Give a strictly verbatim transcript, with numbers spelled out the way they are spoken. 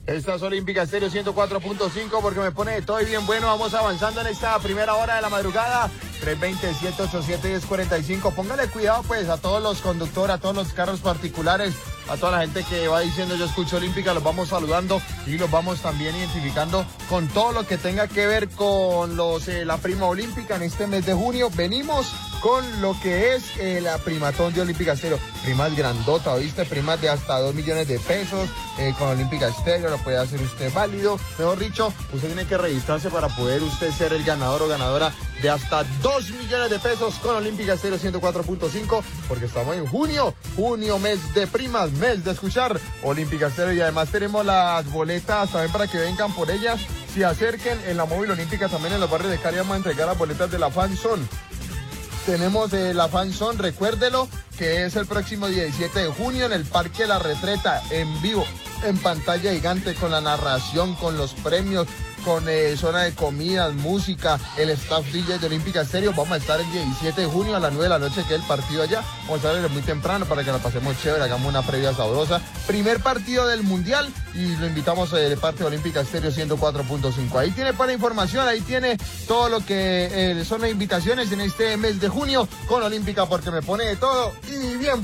Esta es Olímpica Estéreo ciento cuatro punto cinco porque me pone de todo y bien bueno. Vamos avanzando en esta primera hora de la madrugada. tres veinte, siete ochenta y siete, diez cuarenta y cinco. Póngale cuidado pues a todos los conductores, a todos los carros particulares, a toda la gente que va diciendo yo escucho Olímpica. Los vamos saludando y los vamos también identificando con todo lo que tenga que ver con los eh, la prima olímpica en este mes de junio. Venimos con lo que es eh, la primatón de Olímpica Estéreo. Primas grandota, ¿viste? Primas de hasta dos millones de pesos eh, con Olímpica Estéreo. Lo puede hacer usted válido. Mejor dicho, usted tiene que registrarse para poder usted ser el ganador o ganadora de hasta dos millones de pesos con Olímpica Estéreo ciento cuatro punto cinco, porque estamos en junio. Junio, mes de primas, mes de escuchar Olímpica Estéreo. Y además tenemos las boletas también para que vengan por ellas. Se acerquen en la móvil olímpica, también en los barrios de Cali. Vamos a entregar las boletas de la Fan Zone. Tenemos eh, la Fan Zone, recuérdelo, que es el próximo diecisiete de junio en el Parque La Retreta, en vivo, en pantalla gigante, con la narración, con los premios, con eh, zona de comidas, música, el staff D J de Olímpica Estéreo. Vamos a estar el diecisiete de junio a las nueve de la noche, que es el partido allá. Vamos a estar desde muy temprano para que la pasemos chévere, hagamos una previa sabrosa. Primer partido del Mundial y lo invitamos eh, de parte de Olímpica Estéreo ciento cuatro punto cinco. Ahí tiene para información, ahí tiene todo lo que eh, son las invitaciones en este mes de junio con Olímpica, porque me pone de todo y bien.